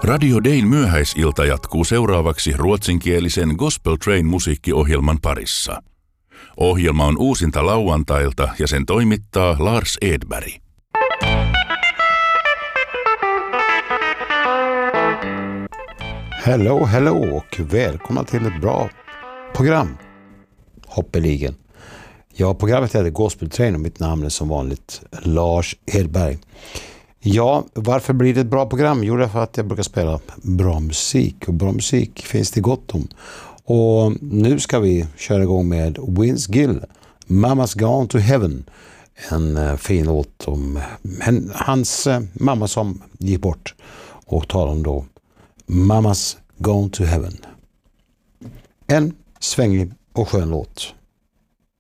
Radio Dayn myöhäisilta jatkuu seuraavaksi ruotsinkielisen Gospel Train-musiikkiohjelman parissa. Ohjelma on uusinta lauantailta ja sen toimittaa Lars Edberg. Hello och välkomna till ett bra program, hoppeligen. Ja, programmet heter Gospel Train och mitt namn är som vanligt Lars Edberg. Ja, varför blir det ett bra program? Jo, därför att jag brukar spela bra musik och bra musik finns det gott om. Och nu ska vi köra igång med Vince Gill, Mama's Gone to Heaven. En fin låt om hans mamma som gick bort och talar om då Mama's Gone to Heaven. En svängig och skön låt.